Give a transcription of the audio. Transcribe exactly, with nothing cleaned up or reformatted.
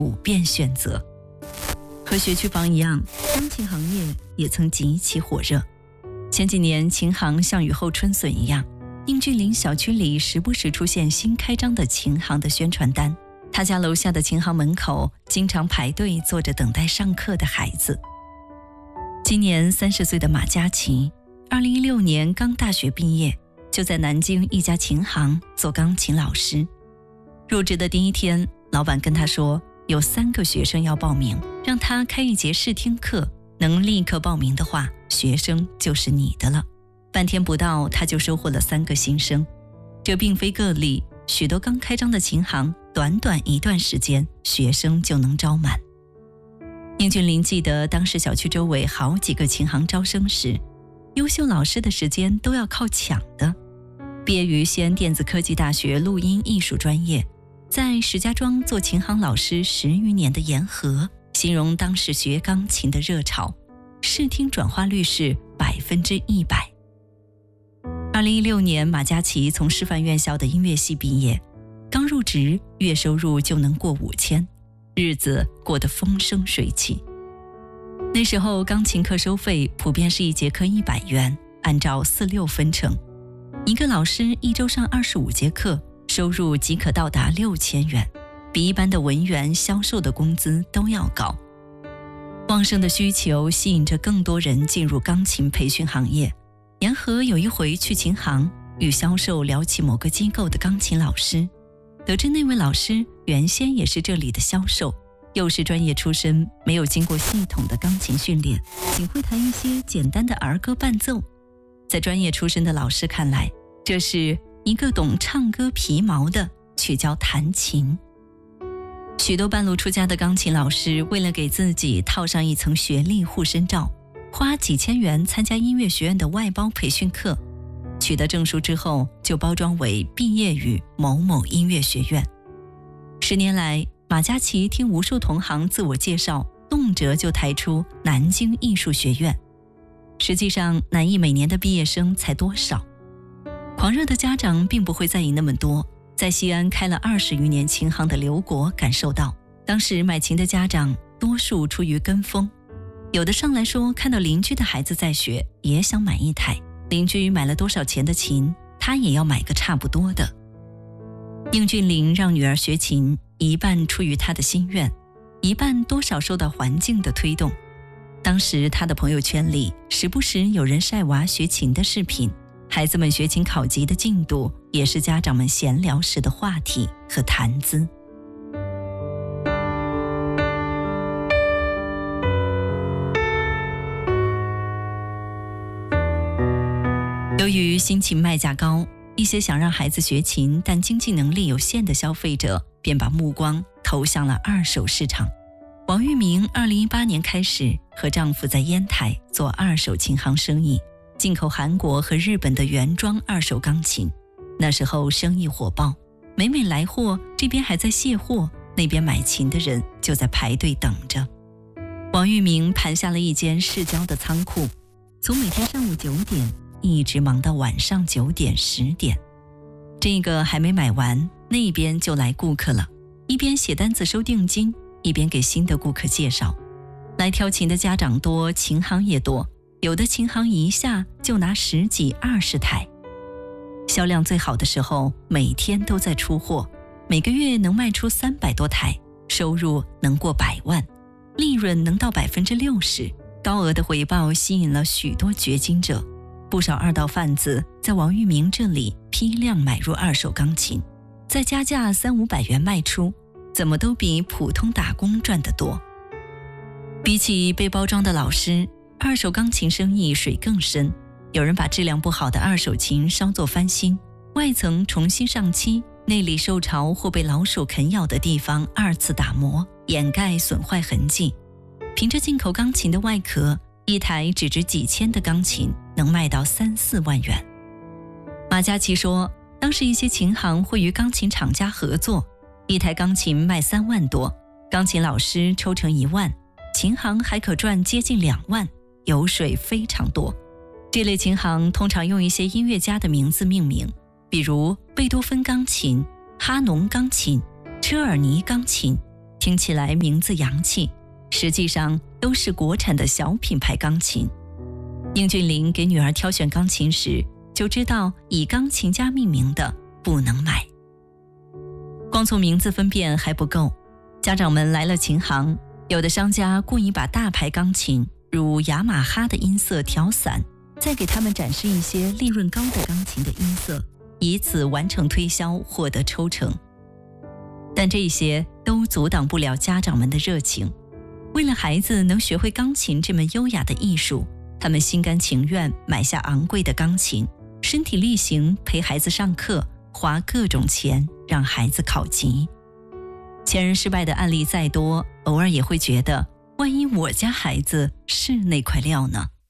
普遍选择。和学区房一样，钢琴行业也曾极其火热。前几年琴行像雨后春笋一样，宁俊林小区里时不时出现新开张的琴行的宣传单，他家楼下的琴行门口经常排队坐着等待上课的孩子。今年三十岁的马嘉祺，二零一六年刚大学毕业，就在南京一家琴行做钢琴老师。入职的第一天，老板跟他说有三个学生要报名，让他开一节试听课，能立刻报名的话，学生就是你的了。半天不到，他就收获了三个新生。这并非个例，许多刚开张的琴行，短短一段时间，学生就能招满。宁俊林记得当时小区周围好几个琴行招生时，优秀老师的时间都要靠抢的。毕业于西安电子科技大学录音艺术专业，在石家庄做琴行老师十余年的严和，形容当时学钢琴的热潮，试听转化率是百分之一百。二零一六年，马嘉祺从师范院校的音乐系毕业，刚入职，月收入就能过五千，日子过得风生水起。那时候钢琴课收费普遍是一节课一百元，按照四六分成，一个老师一周上二十五节课，收入即可到达六千元，比一般的文员、销售的工资都要高。旺盛的需求吸引着更多人进入钢琴培训行业。严和有一回去琴行，与销售聊起某个机构的钢琴老师，得知那位老师原先也是这里的销售，又是专业出身，没有经过系统的钢琴训练，仅会弹一些简单的儿歌伴奏。在专业出身的老师看来，这是一个懂唱歌皮毛的去教弹琴。许多半路出家的钢琴老师，为了给自己套上一层学历护身罩，花几千元参加音乐学院的外包培训课，取得证书之后就包装为毕业于某某音乐学院。十年来，马嘉祺听无数同行自我介绍，动辄就抬出南京艺术学院。实际上，南艺每年的毕业生才多少？狂热的家长并不会在意那么多。在西安开了二十余年琴行的刘国感受到，当时买琴的家长多数出于跟风，有的上来说看到邻居的孩子在学，也想买一台，邻居买了多少钱的琴，他也要买个差不多的。宁俊林让女儿学琴，一半出于他的心愿，一半多少受到环境的推动。当时他的朋友圈里时不时有人晒娃学琴的视频，孩子们学琴考级的进度也是家长们闲聊时的话题和谈资。由于新琴卖价高，一些想让孩子学琴但经济能力有限的消费者便把目光投向了二手市场。王玉明二零一八年开始和丈夫在烟台做二手琴行生意，进口韩国和日本的原装二手钢琴。那时候生意火爆，每每来货，这边还在卸货，那边买琴的人就在排队等着。王玉明盘下了一间市郊的仓库，从每天上午九点一直忙到晚上九点十点。这个还没买完，那边就来顾客了，一边写单子收定金，一边给新的顾客介绍。来挑琴的家长多，琴行也多，有的琴行一下就拿十几二十台。销量最好的时候，每天都在出货，每个月能卖出三百多台，收入能过百万，利润能到百分之六十，高额的回报吸引了许多掘金者。不少二道贩子在王玉明这里批量买入二手钢琴，再加价三五百元卖出，怎么都比普通打工赚得多。比起被包装的老师，二手钢琴生意水更深。有人把质量不好的二手琴稍作翻新，外层重新上漆，内里受潮或被老鼠啃咬的地方二次打磨，掩盖损坏痕迹。凭着进口钢琴的外壳，一台只值几千的钢琴能卖到三四万元。马嘉祺说，当时一些琴行会与钢琴厂家合作，一台钢琴卖三万多，钢琴老师抽成一万，琴行还可赚接近两万，油水非常多。这类琴行通常用一些音乐家的名字命名，比如贝多芬钢琴、哈农钢琴、车尔尼钢琴、 听起来名字洋气，实际上都是国产的小品牌钢琴。英俊林给女儿挑选钢琴时，就知道以钢琴家命名的不能买。光从名字分辨还不够，家长们来了琴行，有的商家故意把大牌钢琴如雅马哈的音色调散，再给他们展示一些利润高的钢琴的音色，以此完成推销，获得抽成。但这些都阻挡不了家长们的热情。为了孩子能学会钢琴这门优雅的艺术，他们心甘情愿买下昂贵的钢琴，身体力行陪孩子上课，花各种钱让孩子考级。前人失败的案例再多，偶尔也会觉得，万一我家孩子是那块料呢？